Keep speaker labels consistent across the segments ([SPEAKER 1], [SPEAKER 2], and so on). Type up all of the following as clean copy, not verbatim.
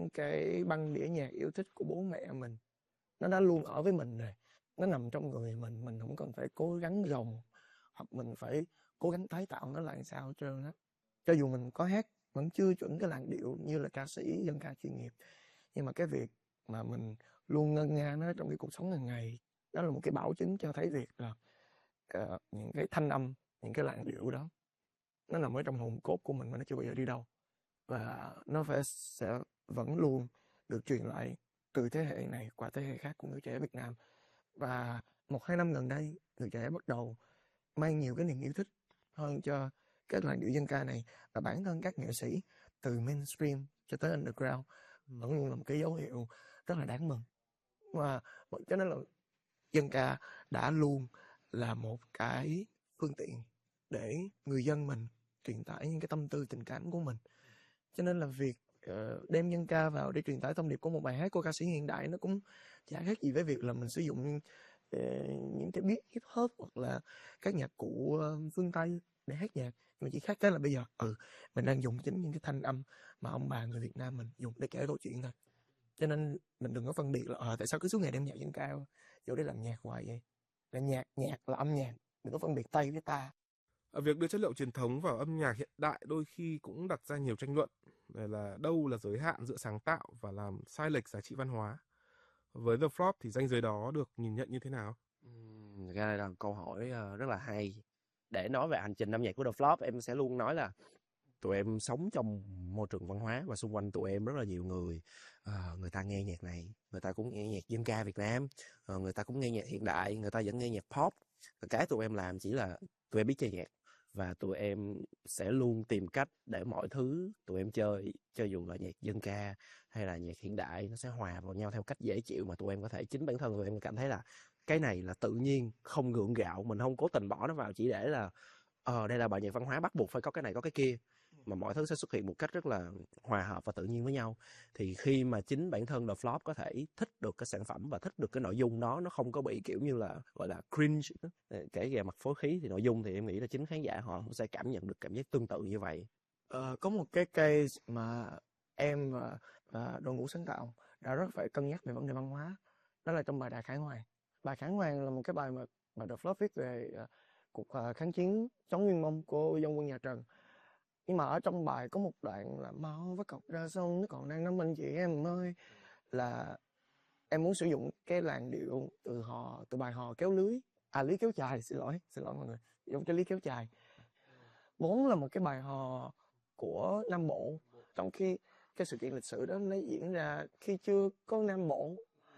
[SPEAKER 1] những cái băng đĩa nhạc yêu thích của bố mẹ mình. Nó đã luôn ở với mình rồi, nó nằm trong người mình không cần phải cố gắng gồng hoặc mình phải cố gắng tái tạo nó lại sao hết trơn á. Cho dù mình có hát vẫn chưa chuẩn cái làn điệu như là ca sĩ dân ca chuyên nghiệp, nhưng mà cái việc mà mình luôn ngân nga nó trong cái cuộc sống hàng ngày, đó là một cái bảo chứng cho thấy việc là những cái thanh âm, những cái làn điệu đó nó nằm ở trong hồn cốt của mình mà nó chưa bao giờ đi đâu, và nó sẽ vẫn luôn được truyền lại từ thế hệ này qua thế hệ khác của người trẻ Việt Nam. Và 1-2 năm gần đây, người trẻ bắt đầu mang nhiều cái niềm yêu thích hơn cho cái làn điệu dân ca này, và bản thân các nghệ sĩ từ mainstream cho tới underground vẫn luôn là một cái dấu hiệu rất là đáng mừng. Và cho nên là dân ca đã luôn là một cái phương tiện để người dân mình truyền tải những cái tâm tư tình cảm của mình. Cho nên là việc đem dân ca vào để truyền tải thông điệp của một bài hát của ca sĩ hiện đại nó cũng chả khác gì với việc là mình sử dụng những cái beat hip hop hoặc là các nhạc cụ phương Tây để hát nhạc. Nhưng mà chỉ khác cái là bây giờ mình đang dùng chính những cái thanh âm mà ông bà người Việt Nam mình dùng để kể câu chuyện thôi. Cho nên mình đừng có phân biệt là tại sao cứ suốt ngày đem nhạc dân ca vô để làm nhạc hoài vậy. Là nhạc là âm nhạc, đừng có phân biệt Tây với ta.
[SPEAKER 2] Việc đưa chất liệu truyền thống vào âm nhạc hiện đại đôi khi cũng đặt ra nhiều tranh luận về là đâu là giới hạn giữa sáng tạo và làm sai lệch giá trị văn hóa. Với The Flop thì ranh giới đó được nhìn nhận như thế nào?
[SPEAKER 3] Ra đây là câu hỏi rất là hay. Để nói về hành trình âm nhạc của The Flop, em sẽ luôn nói là tụi em sống trong môi trường văn hóa và xung quanh tụi em rất là nhiều người. Người ta nghe nhạc này, người ta cũng nghe nhạc dân ca Việt Nam, người ta cũng nghe nhạc hiện đại, người ta vẫn nghe nhạc pop. Cái tụi em làm chỉ là tụi em biết chơi nhạc, và tụi em sẽ luôn tìm cách để mọi thứ tụi em chơi, cho dù là nhạc dân ca hay là nhạc hiện đại, nó sẽ hòa vào nhau theo cách dễ chịu mà tụi em có thể, chính bản thân tụi em cảm thấy là cái này là tự nhiên, không gượng gạo, mình không cố tình bỏ nó vào chỉ để là đây là bài nhạc văn hóa bắt buộc phải có cái này có cái kia, mà mọi thứ sẽ xuất hiện một cách rất là hòa hợp và tự nhiên với nhau. Thì khi mà chính bản thân The Flop có thể thích được cái sản phẩm và thích được cái nội dung đó, nó không có bị kiểu như là gọi là cringe, kể về mặt phối khí, thì nội dung thì em nghĩ là chính khán giả họ sẽ cảm nhận được cảm giác tương tự như vậy.
[SPEAKER 1] Có một cái case mà em và đội ngũ sáng tạo đã rất phải cân nhắc về vấn đề văn hóa, đó là trong bài Đại Khải Hoàn. Bài Khải Hoàn là một cái bài mà The Flop viết về cuộc kháng chiến chống Nguyên Mông của dân quân nhà Trần. Nhưng mà ở trong bài có một đoạn là máu vắt cọc ra sông, nó còn đang nắm anh chị em ơi, là em muốn sử dụng cái làn điệu từ bài hò kéo lưới, lưới kéo chài, xin lỗi mọi người, giống cái lưới kéo chài. Vốn là một cái bài hò của Nam Bộ, trong khi cái sự kiện lịch sử đó nó diễn ra khi chưa có Nam Bộ,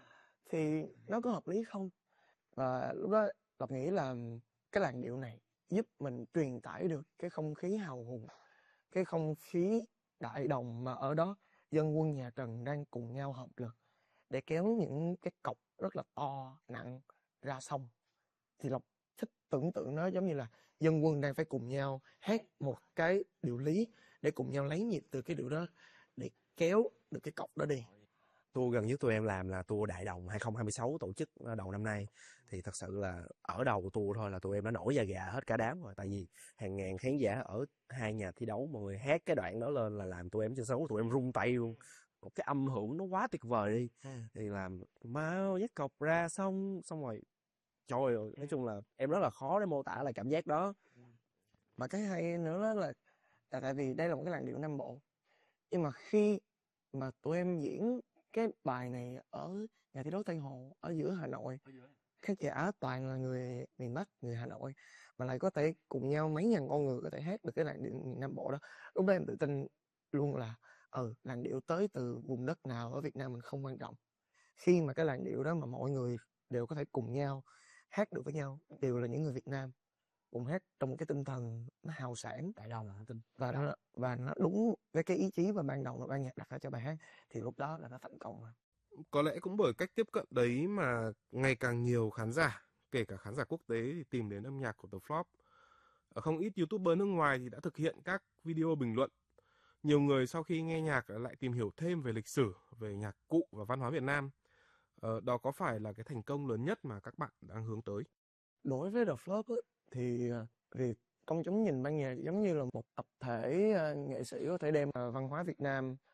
[SPEAKER 1] thì nó có hợp lý không? Và lúc đó Lộc nghĩ là cái làn điệu này giúp mình truyền tải được cái không khí hào hùng, cái không khí đại đồng mà ở đó dân quân nhà Trần đang cùng nhau hợp lực để kéo những cái cọc rất là to, nặng ra sông. Thì Lộc thích tưởng tượng nó giống như là dân quân đang phải cùng nhau hát một cái điệu lý để cùng nhau lấy nhịp từ cái điệu đó để kéo được cái cọc đó đi.
[SPEAKER 3] Tour gần nhất tụi em làm là tour Đại Đồng 2026 tổ chức đầu năm nay. Thì thật sự là ở đầu tour thôi là tụi em đã nổi da gà hết cả đám rồi. Tại vì hàng ngàn khán giả ở 2 nhà thi đấu, mọi người hát cái đoạn đó lên là làm tụi em trên sân khấu tụi em rung tay luôn. Một cái âm hưởng nó quá tuyệt vời đi. Thì làm mau dắt cọc ra xong rồi. Trời ơi, nói chung là em rất là khó để mô tả lại cảm giác đó.
[SPEAKER 1] Mà cái hay nữa đó là tại vì đây là một cái làn điệu Nam Bộ. Nhưng mà khi mà tụi em diễn cái bài này ở nhà thi đấu Tây Hồ ở giữa Hà Nội, khán giả toàn là người miền Bắc, người Hà Nội, mà lại có thể cùng nhau mấy ngàn con người có thể hát được cái làn điệu Nam Bộ đó. Lúc đó em tự tin luôn là làn điệu tới từ vùng đất nào ở Việt Nam mình không quan trọng. Khi mà cái làn điệu đó mà mọi người đều có thể cùng nhau hát được với nhau, đều là những người Việt Nam, cùng hát trong một cái tinh thần nó hào sảng,
[SPEAKER 3] Đại Đồng là tin.
[SPEAKER 1] và nó đúng với cái ý chí và ban đầu mà ban nhạc đặt ra cho bài hát, thì lúc đó là nó thành công rồi.
[SPEAKER 2] Có lẽ cũng bởi cách tiếp cận đấy mà ngày càng nhiều khán giả, kể cả khán giả quốc tế, thì tìm đến âm nhạc của The Flop. Không ít YouTuber nước ngoài thì đã thực hiện các video bình luận. Nhiều người sau khi nghe nhạc lại tìm hiểu thêm về lịch sử, về nhạc cụ và văn hóa Việt Nam. Đó có phải là cái thành công lớn nhất mà các bạn đang hướng tới?
[SPEAKER 1] Đối với The Flop ấy, thì việc công chúng nhìn ban nhạc giống như là một tập thể nghệ sĩ có thể đem văn hóa Việt Nam